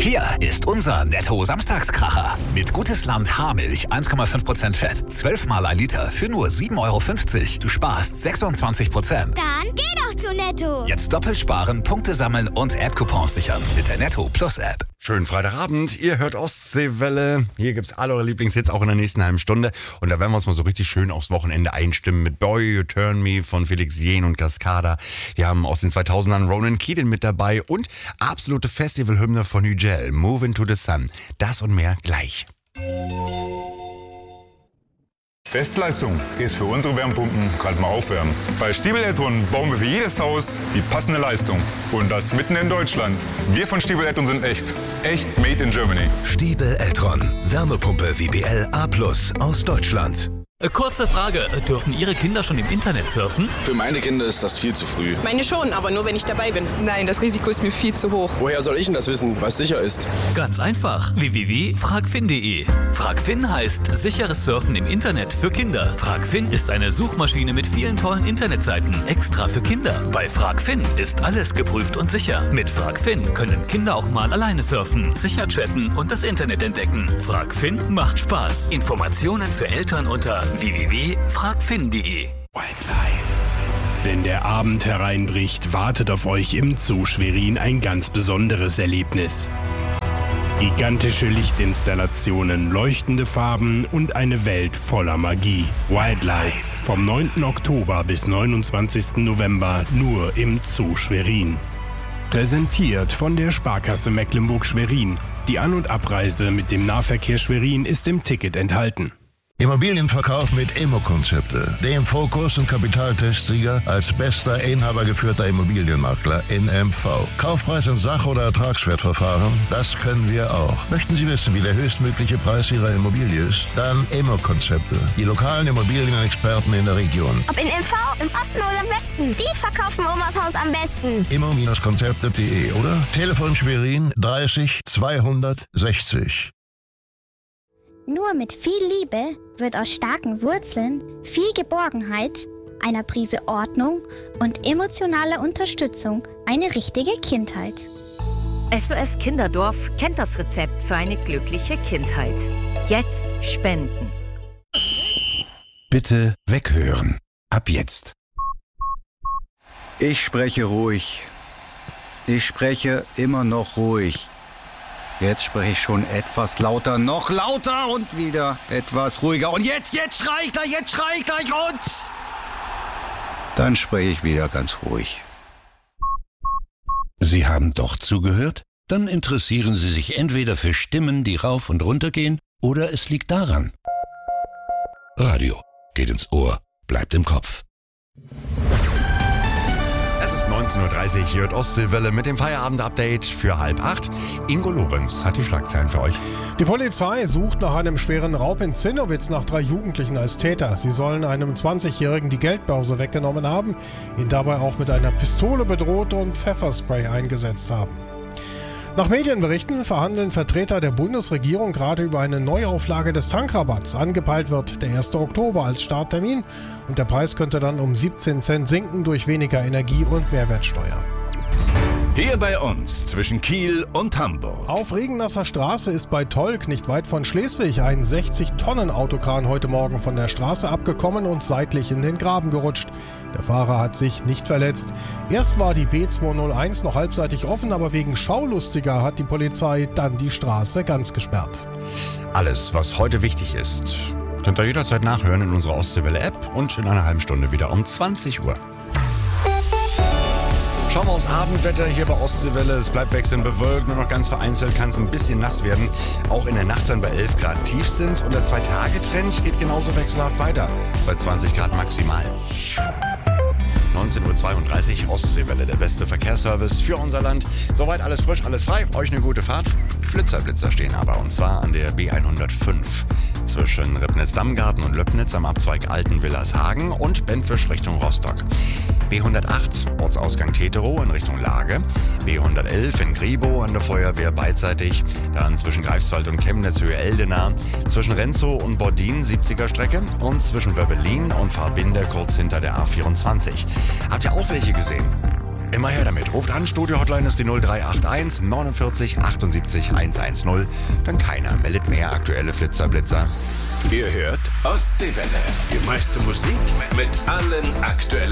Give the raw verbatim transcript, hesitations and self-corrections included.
Hier ist unser Netto-Samstagskracher. Mit Gutes Land Haarmilch eins Komma fünf Prozent Fett. zwölf Mal ein Liter für nur sieben Euro fünfzig. Du sparst sechsundzwanzig Prozent. Dann geh doch zu Netto. Jetzt doppelt sparen, Punkte sammeln und App-Coupons sichern mit der Netto Plus App. Schönen Freitagabend, ihr hört Ostseewelle. Hier gibt's alle eure Lieblingshits auch in der nächsten halben Stunde. Und da werden wir uns mal so richtig schön aufs Wochenende einstimmen mit Boy You Turn Me von Felix Jähn und Cascada. Wir haben aus den zweitausendern Ronan Keating mit dabei und absolute Festivalhymne von Hügel, Move Into the Sun. Das und mehr gleich. Bestleistung ist für unsere Wärmepumpen gerade mal aufwärmen. Bei Stiebel Eltron bauen wir für jedes Haus die passende Leistung. Und das mitten in Deutschland. Wir von Stiebel Eltron sind echt. Echt made in Germany. Stiebel Eltron. Wärmepumpe W B L A plus aus Deutschland. Kurze Frage, dürfen Ihre Kinder schon im Internet surfen? Für meine Kinder ist das viel zu früh. Meine schon, aber nur wenn ich dabei bin. Nein, das Risiko ist mir viel zu hoch. Woher soll ich denn das wissen, was sicher ist? Ganz einfach. w w w punkt fragfin punkt de. Fragfin heißt sicheres Surfen im Internet für Kinder. Fragfin ist eine Suchmaschine mit vielen tollen Internetseiten, extra für Kinder. Bei Fragfin ist alles geprüft und sicher. Mit Fragfin können Kinder auch mal alleine surfen, sicher chatten und das Internet entdecken. Fragfin macht Spaß. Informationen für Eltern unter w w w punkt fragfin punkt de. White Lights. Wenn der Abend hereinbricht, wartet auf euch im Zoo Schwerin ein ganz besonderes Erlebnis. Gigantische Lichtinstallationen, leuchtende Farben und eine Welt voller Magie. White Lights vom neunten Oktober bis neunundzwanzigsten November nur im Zoo Schwerin. Präsentiert von der Sparkasse Mecklenburg-Schwerin. Die An- und Abreise mit dem Nahverkehr Schwerin ist im Ticket enthalten. Immobilienverkauf mit Immo-Konzepte, dem Fokus- und Kapitaltestsieger als bester inhabergeführter Immobilienmakler in M V. Kaufpreis in Sach- oder Ertragswertverfahren, das können wir auch. Möchten Sie wissen, wie der höchstmögliche Preis Ihrer Immobilie ist? Dann Immo-Konzepte, die lokalen Immobilienexperten in der Region. Ob in M V, im Osten oder im Westen, die verkaufen Omas Haus am besten. immo-konzepte punkt de oder Telefon Schwerin dreißig zweihundertsechzig. Nur mit viel Liebe wird aus starken Wurzeln viel Geborgenheit, einer Prise Ordnung und emotionaler Unterstützung eine richtige Kindheit. S O S Kinderdorf kennt das Rezept für eine glückliche Kindheit. Jetzt spenden. Bitte weghören. Ab jetzt. Ich spreche ruhig. Ich spreche immer noch ruhig. Jetzt spreche ich schon etwas lauter, noch lauter und wieder etwas ruhiger. Und jetzt, jetzt schrei ich gleich, jetzt schrei ich gleich und... Dann spreche ich wieder ganz ruhig. Sie haben doch zugehört? Dann interessieren Sie sich entweder für Stimmen, die rauf und runter gehen, oder es liegt daran. Radio geht ins Ohr, bleibt im Kopf. Es ist neunzehn Uhr dreißig, hier hört Ostseewelle mit dem Feierabend-Update für halb acht. Ingo Lorenz hat die Schlagzeilen für euch. Die Polizei sucht nach einem schweren Raub in Zinnowitz nach drei Jugendlichen als Täter. Sie sollen einem zwanzigjährigen die Geldbörse weggenommen haben, ihn dabei auch mit einer Pistole bedroht und Pfefferspray eingesetzt haben. Nach Medienberichten verhandeln Vertreter der Bundesregierung gerade über eine Neuauflage des Tankrabatts. Angepeilt wird der erste Oktober als Starttermin und der Preis könnte dann um siebzehn Cent sinken durch weniger Energie- und Mehrwertsteuer. Hier bei uns zwischen Kiel und Hamburg. Auf Regennasser Straße ist bei Tolk, nicht weit von Schleswig, ein sechzig Tonnen Autokran heute Morgen von der Straße abgekommen und seitlich in den Graben gerutscht. Der Fahrer hat sich nicht verletzt. Erst war die B zweihunderteins noch halbseitig offen, aber wegen Schaulustiger hat die Polizei dann die Straße ganz gesperrt. Alles, was heute wichtig ist, könnt ihr jederzeit nachhören in unserer Ostseewelle-App und in einer halben Stunde wieder um zwanzig Uhr. Schauen wir aufs Abendwetter hier bei Ostseewelle. Es bleibt wechselnd bewölkt, nur noch ganz vereinzelt kann es ein bisschen nass werden. Auch in der Nacht dann bei elf Grad tiefstens und der Zwei-Tage-Trend geht genauso wechselhaft weiter, bei zwanzig Grad maximal. neunzehn Uhr zweiunddreißig, Ostseewelle, der beste Verkehrsservice für unser Land. Soweit alles frisch, alles frei. Euch eine gute Fahrt. Flitzerblitzer stehen aber, und zwar an der B hundertfünf. Zwischen Ribnitz-Dammgarten und Löbnitz am Abzweig Altenwillershagen und Benfisch Richtung Rostock. B hundertacht, Ortsausgang Teterow in Richtung Lage. B hundertelf in Griebow an der Feuerwehr beidseitig. Dann zwischen Greifswald und Chemnitz Höhe Eldena. Zwischen Renzow und Bordin siebziger Strecke. Und zwischen Wöbbelin und Farbinde kurz hinter der A vierundzwanzig. Habt ihr auch welche gesehen? Immer her damit. Ruft an, Studio-Hotline ist die null drei acht eins neunundvierzig achtundsiebzig hundertzehn. Dann keiner meldet mehr aktuelle Flitzer-Blitzer. Ihr hört Ostseewelle. Die meiste Musik mit allen aktuellen